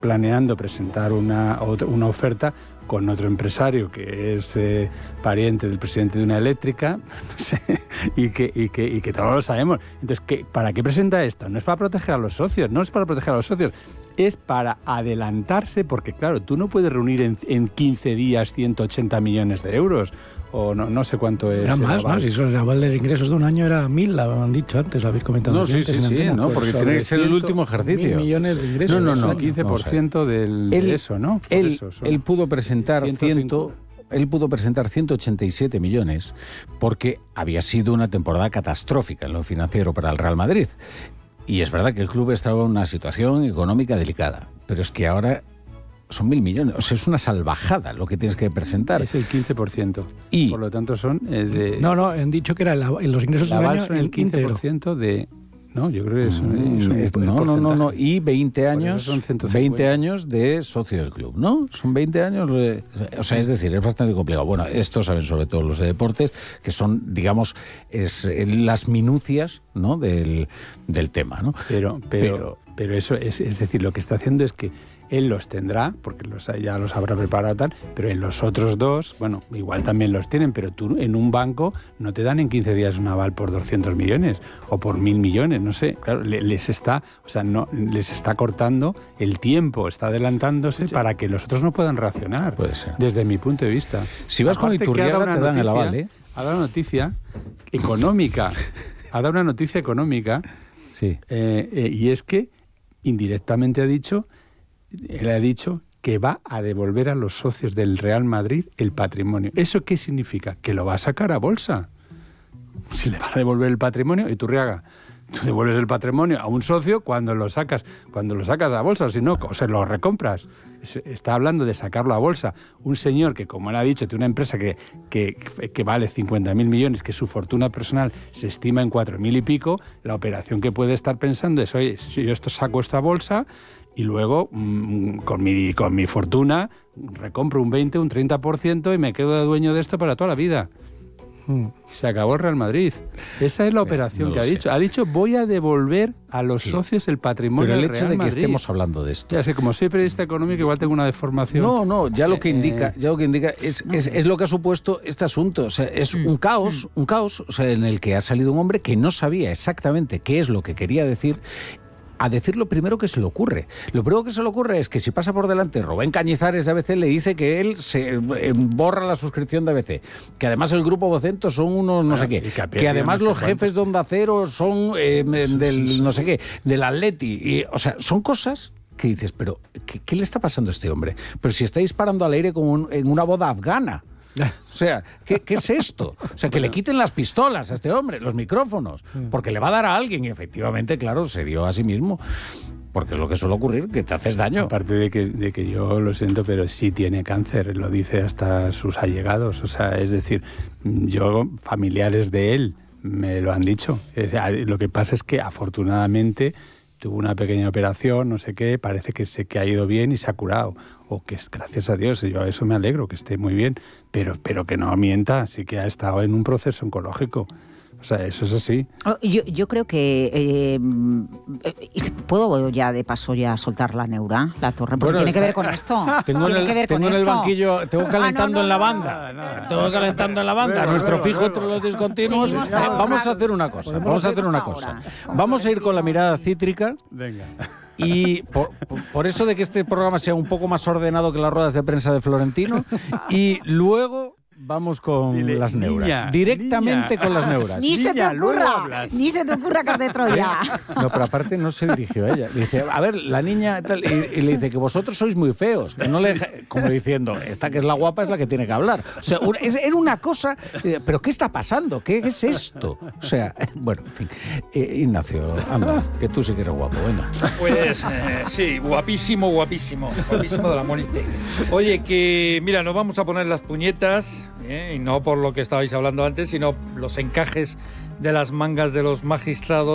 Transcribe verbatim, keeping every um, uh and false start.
planeando presentar una, otra, una oferta con otro empresario que es eh, pariente del presidente de una eléctrica, no sé, y, que, y, que, y que todos lo sabemos. Entonces, ¿qué, ¿para qué presenta esto? No es para proteger a los socios, no es para proteger a los socios, es para adelantarse, porque claro, tú no puedes reunir en, en quince días ciento ochenta millones de euros, o no, no sé cuánto es. Era más, ¿no? Si el aval de ingresos de un año era mil, lo han dicho antes, lo habéis comentado. No, sí, sí, sí, sí, ¿no? Porque tiene que ser el último ejercicio. Mil millones de ingresos. No, no, no. quince por ciento del, él, de eso, ¿no? Por él, eso son él pudo presentar ciento cinco. cien, él pudo presentar ciento ochenta y siete millones porque había sido una temporada catastrófica en lo financiero para el Real Madrid. Y es verdad que el club estaba en una situación económica delicada, pero es que ahora son mil millones, o sea, es una salvajada lo que tienes que presentar. Es el quince por ciento. Y por lo tanto son eh, de... No, no, han dicho que era el, los ingresos del año son el quince por ciento de... No, yo creo que es, mm, es un es, no, no, no, no, y veinte años, son veinte años de socio del club, ¿no? Son veinte años, de, o sea, es decir, es bastante complicado. Bueno, esto saben sobre todo los de deportes, que son, digamos, es las minucias, ¿no? del, del tema, ¿no? Pero, pero, pero, pero eso es, es decir, lo que está haciendo es que él los tendrá, porque los, ya los habrá preparado tal, pero en los otros dos, bueno, igual también los tienen, pero tú en un banco no te dan en quince días un aval por doscientos millones o por mil millones, no sé, claro, les está, o sea, no, les está cortando el tiempo, está adelantándose sí. para que los otros no puedan reaccionar, puede ser. Desde mi punto de vista. Si vas Aparte con Iturriaga te dan noticia, el aval, ¿eh? Ha dado una noticia económica, ha dado una noticia económica, sí. eh, eh, y es que indirectamente ha dicho... Él ha dicho que va a devolver a los socios del Real Madrid el patrimonio. ¿Eso qué significa? Que lo va a sacar a bolsa. Si le va a devolver el patrimonio, Iturriaga, tú devuelves el patrimonio a un socio cuando lo sacas, cuando lo sacas a bolsa, o si no, o se lo recompras. Está hablando de sacarlo a bolsa. Un señor que, como él ha dicho, tiene una empresa que, que, que vale cincuenta mil millones, que su fortuna personal se estima en cuatro mil y pico, la operación que puede estar pensando es, oye, si yo esto saco esta bolsa... y luego mmm, con mi con mi fortuna recompro un veinte, un treinta por ciento y me quedo de dueño de esto para toda la vida. Mm. Se acabó el Real Madrid. Esa es la operación no que ha sé. dicho. Ha dicho, voy a devolver a los sí. socios el patrimonio del Real Madrid. Pero el hecho de que estemos hablando de esto... Ya sé, como soy periodista económico, igual tengo una deformación. No, no, ya lo que eh, indica, ya lo que indica es, no. es, es lo que ha supuesto este asunto. O sea, es un caos, un caos, o sea, en el que ha salido un hombre que no sabía exactamente qué es lo que quería decir, a decir lo primero que se le ocurre. Lo primero que se le ocurre es que si pasa por delante Rubén Cañizares de A B C, le dice que él se borra la suscripción de A B C, que además el grupo Vocento son unos no ah, sé qué, que, que además no sé los jefes de Onda Cero son eh, sí, del sí, sí. no sé qué, del Atleti, y, o sea, son cosas que dices, pero ¿qué, qué le está pasando a este hombre? Pero si está disparando al aire como un, en una boda afgana. O sea, ¿qué, ¿qué es esto? O sea, que le quiten las pistolas a este hombre, los micrófonos, porque le va a dar a alguien y efectivamente, claro, se dio a sí mismo. Porque es lo que suele ocurrir, que te haces daño. Aparte de que, de que yo lo siento, pero sí tiene cáncer, lo dice hasta sus allegados. O sea, es decir, yo, familiares de él, me lo han dicho. Lo que pasa es que afortunadamente tuvo una pequeña operación, no sé qué, parece que se que ha ido bien y se ha curado. O que es, gracias a Dios, yo a eso me alegro, que esté muy bien, pero, pero que no mienta, sí que ha estado en un proceso oncológico. O sea, eso es así. Yo, yo creo que... Eh, ¿Puedo ya de paso ya soltar la neura, la torre? Porque bueno, tiene está, que ver con esto. Tengo tiene en el, que ver tengo con en esto. el banquillo, tengo calentando ah, no, no, en la no, banda. No, no, no, tengo calentando en la banda. Bueno, Nuestro bueno, fijo bueno, entre los discontinuos. Sí, vamos a hacer una cosa. Vamos a hacer una cosa. Vamos a ir con la mirada cítrica. Venga. Y por, por eso de que este programa sea un poco más ordenado que las ruedas de prensa de Florentino. Y luego... Vamos con Dile, las neuras. Niña, Directamente niña. con las neuras. Ni niña, se te ocurra, ni se te ocurra que de Troya. No, pero aparte no se dirigió a ella. Dice, a ver, la niña tal, y, y le dice que vosotros sois muy feos. Que no le, como diciendo, esta que es la guapa es la que tiene que hablar. O sea, es, era una cosa, pero ¿qué está pasando? ¿Qué es esto? O sea, bueno, en fin. Eh, Ignacio, anda, que tú sí que eres guapo, venga. Pues eh, sí, guapísimo, guapísimo. Guapísimo de la muerte. Oye, que mira, nos vamos a poner las puñetas... ¿eh? Y no por lo que estabais hablando antes, sino los encajes de las mangas de los magistrados.